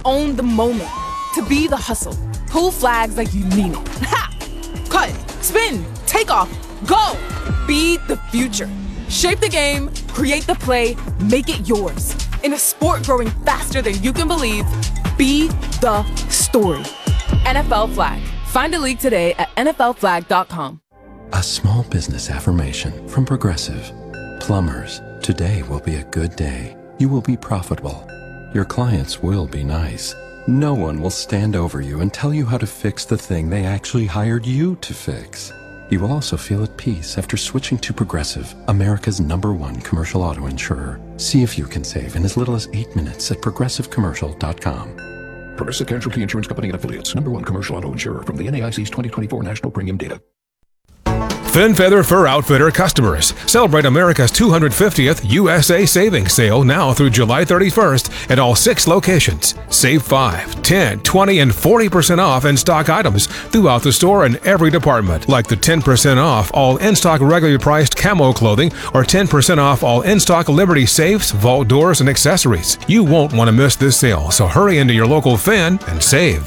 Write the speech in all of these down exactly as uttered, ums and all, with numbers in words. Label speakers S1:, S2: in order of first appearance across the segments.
S1: own the moment. To be the hustle. Pull flags like you mean it. Ha! Cut, spin, take off, go! Be the future. Shape the game, create the play, make it yours. In a sport growing faster than you can believe, be the story. N F L Flag. Find a league today at N F L flag dot com.
S2: A small business affirmation from Progressive. Plumbers, today will be a good day. You will be profitable. Your clients will be nice. No one will stand over you and tell you how to fix the thing they actually hired you to fix. You will also feel at peace after switching to Progressive, America's number one commercial auto insurer. See if you can save in as little as eight minutes at progressive commercial dot com.
S3: Progressive Casualty Insurance Company and Affiliates, number one commercial auto insurer from the N A I C's twenty twenty-four National Premium Data.
S4: Thin Feather Fur Outfitter customers, celebrate America's two hundred fiftieth U S A Savings Sale now through July thirty-first at all six locations. Save five, ten, twenty, and forty percent off in-stock items throughout the store and every department, like the ten percent off all in-stock regularly priced camo clothing or ten percent off all in-stock Liberty safes, vault doors, and accessories. You won't want to miss this sale, so hurry into your local Finn and save.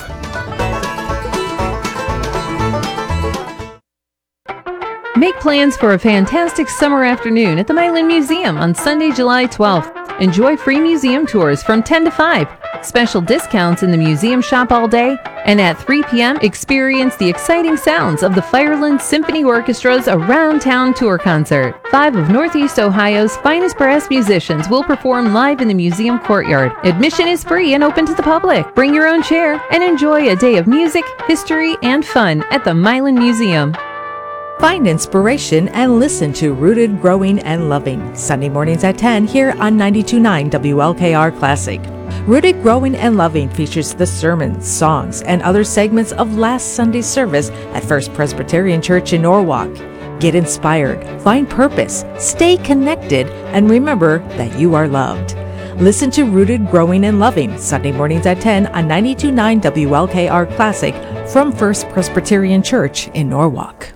S5: Make plans for a fantastic summer afternoon at the Milan Museum on Sunday, July twelfth. Enjoy free museum tours from ten to five, special discounts in the museum shop all day, and at three p.m. experience the exciting sounds of the Fireland Symphony Orchestra's Around Town Tour Concert. Five of Northeast Ohio's finest brass musicians will perform live in the museum courtyard. Admission is free and open to the public. Bring your own chair and enjoy a day of music, history, and fun at the Milan Museum.
S6: Find inspiration and listen to Rooted, Growing, and Loving, Sunday mornings at ten here on ninety-two point nine W L K R Classic. Rooted, Growing, and Loving features the sermons, songs, and other segments of last Sunday's service at First Presbyterian Church in Norwalk. Get inspired, find purpose, stay connected, and remember that you are loved. Listen to Rooted, Growing, and Loving, Sunday mornings at ten on ninety-two point nine W L K R Classic from First Presbyterian Church in Norwalk.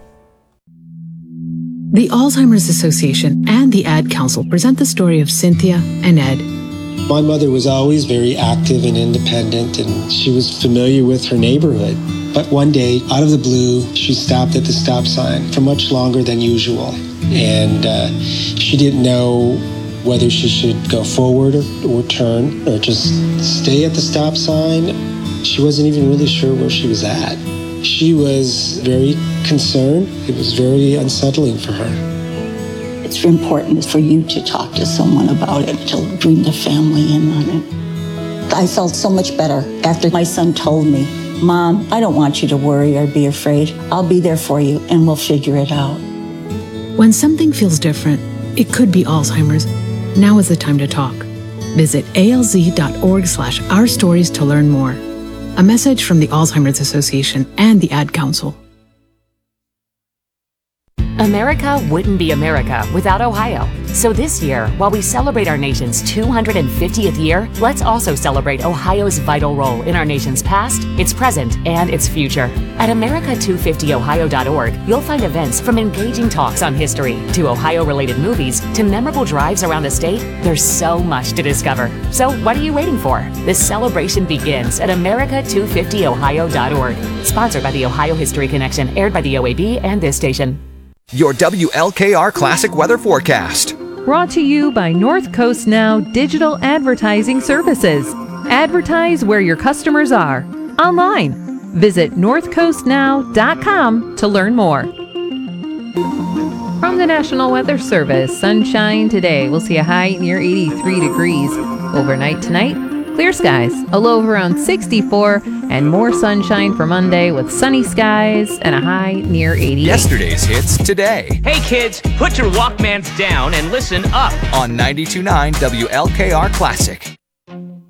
S7: The Alzheimer's Association and the Ad Council present the story of Cynthia and Ed.
S8: My mother was always very active and independent, and she was familiar with her neighborhood. But one day, out of the blue, she stopped at the stop sign for much longer than usual. And uh, she didn't know whether she should go forward or, or turn or just stay at the stop sign. She wasn't even really sure where she was at. She was very concerned. It was very unsettling for her.
S9: It's important for you to talk to someone about it, to bring the family in on it. I felt so much better after my son told me, Mom, I don't want you to worry or be afraid. I'll be there for you and we'll figure it out.
S7: When something feels different, it could be Alzheimer's. Now is the time to talk. Visit alz.org slash our stories to learn more. A message from the Alzheimer's Association and the Ad Council.
S10: America wouldn't be America without Ohio. So this year, while we celebrate our nation's two hundred fiftieth year, let's also celebrate Ohio's vital role in our nation's past, its present, and its future. At America two fifty ohio dot org, you'll find events from engaging talks on history to Ohio-related movies to memorable drives around the state. There's so much to discover. So what are you waiting for? This celebration begins at America two fifty ohio dot org. Sponsored by the Ohio History Connection, aired by the O A B and this station.
S11: Your W L K R Classic Weather Forecast.
S5: Brought to you by North Coast Now Digital Advertising Services. Advertise where your customers are. Online. Visit north coast now dot com to learn more. From the National Weather Service, sunshine today. We'll see a high near eighty-three degrees. Overnight tonight, clear skies, a low of around sixty-four, and more sunshine for Monday with sunny skies and a high near eighty-eight.
S11: Yesterday's hits today.
S12: Hey kids, put your Walkmans down and listen up
S11: on ninety-two point nine W L K R Classic.